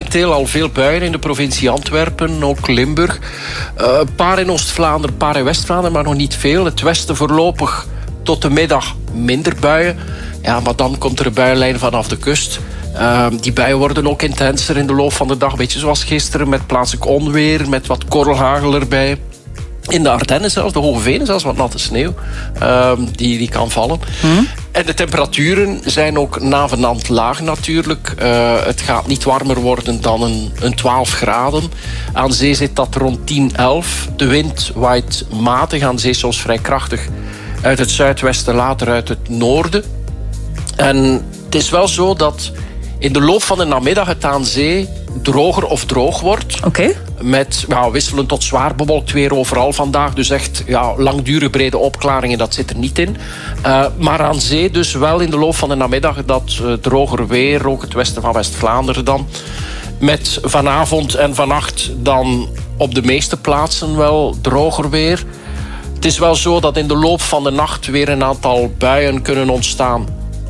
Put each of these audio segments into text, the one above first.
momenteel al veel buien in de provincie Antwerpen, ook Limburg. Een paar in Oost-Vlaanderen, een paar in West-Vlaanderen, maar nog niet veel. Het westen voorlopig tot de middag minder buien. Ja, maar dan komt er een buienlijn vanaf de kust. Die buien worden ook intenser in de loop van de dag. Beetje zoals gisteren, met plaatselijk onweer, met wat korrelhagel erbij. In de Ardennen zelfs, de Hoge Venen zelfs, wat natte sneeuw. Die kan vallen. En de temperaturen zijn ook navenant laag natuurlijk. Het gaat niet warmer worden dan een 12 graden. Aan zee zit dat rond 10, 11. De wind waait matig, aan zee soms vrij krachtig. Uit het zuidwesten, later uit het noorden. En het is wel zo dat in de loop van de namiddag het aan zee droger of droog wordt. Oké. Met wisselend tot zwaar bewolkt weer overal vandaag. Dus echt langdurig brede opklaringen, dat zit er niet in. Maar aan zee dus wel in de loop van de namiddag dat droger weer. Ook het westen van West-Vlaanderen dan. Met vanavond en vannacht dan op de meeste plaatsen wel droger weer. Het is wel zo dat in de loop van de nacht weer een aantal buien kunnen ontstaan.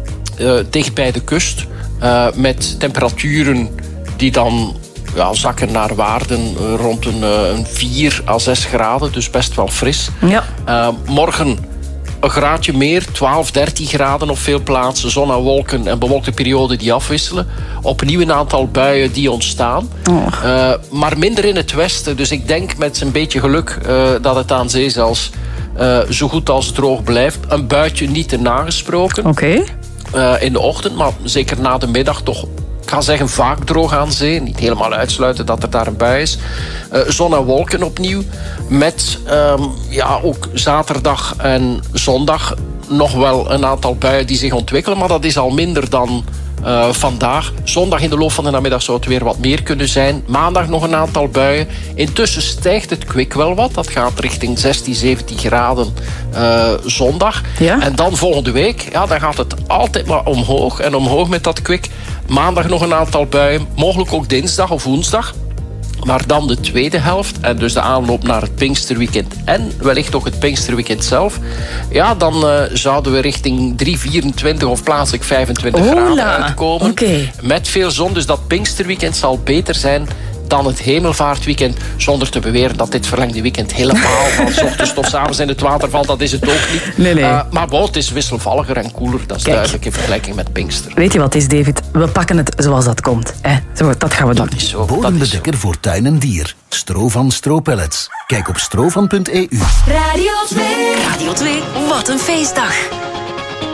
Dicht bij de kust. Met temperaturen die dan zakken naar waarden rond een 4 à 6 graden. Dus best wel fris. Ja. Morgen een graadje meer, 12, 13 graden op veel plaatsen. Zon en wolken en bewolkte perioden die afwisselen. Opnieuw een aantal buien die ontstaan. Maar minder in het westen. Dus ik denk met een beetje geluk dat het aan zee zelfs zo goed als droog blijft. Een buitje niet te nagesproken. Oké. In de ochtend, maar zeker na de middag toch, ik ga zeggen, vaak droog aan zee. Niet helemaal uitsluiten dat er daar een bui is. Zon en wolken opnieuw. Met ook zaterdag en zondag nog wel een aantal buien die zich ontwikkelen. Maar dat is al minder dan vandaag. Zondag in de loop van de namiddag zou het weer wat meer kunnen zijn. Maandag nog een aantal buien. Intussen stijgt het kwik wel wat. Dat gaat richting 16, 17 graden zondag. Ja? En dan volgende week, dan gaat het altijd maar omhoog. En omhoog met dat kwik. Maandag nog een aantal buien. Mogelijk ook dinsdag of woensdag. Maar dan de tweede helft, en dus de aanloop naar het Pinksterweekend en wellicht ook het Pinksterweekend zelf, dan zouden we richting 3, 24 of plaatselijk 25 graden uitkomen. Okay. Met veel zon, dus dat Pinksterweekend zal beter zijn dan het Hemelvaartweekend, zonder te beweren dat dit verlengde weekend helemaal van 's ochtends tot 's avonds in het water valt. Dat is het ook niet. Nee. Maar het is wisselvalliger en koeler. Dat is duidelijk in vergelijking met Pinkster. Weet je wat het is, David? We pakken het zoals dat komt. Dat gaan we doen. Dat is zo. Bodembedekker voor tuin en dier. Strovan Stropellets. Kijk op strovan.eu. Radio 2. Radio 2, wat een feestdag.